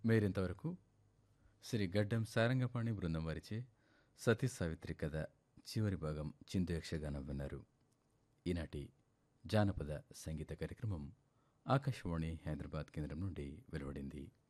మీరింతవరకు శ్రీ గడ్డం సారంగపాణి బృందం వారిచే సతీ సావిత్రి కథ చివరి భాగం చిందు యక్షగానం విన్నారు. ఈనాటి జానపద సంగీత కార్యక్రమం ఆకాశవాణి హైదరాబాద్ కేంద్రం నుండి వెలువడింది.